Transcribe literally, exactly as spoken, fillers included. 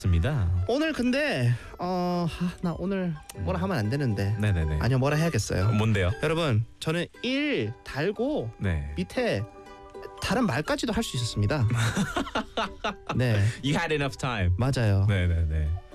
맞습니다. 오늘 근데 어, 하, 나 오늘 뭐라 하면 안 되는데. 네네네. 아니요, 뭐라 해야겠어요. 뭔데요? 여러분, 저는 일 달고 네. 밑에 다른 말까지도 할 수 있었습니다. 네, You had enough time. 맞아요. 네네네.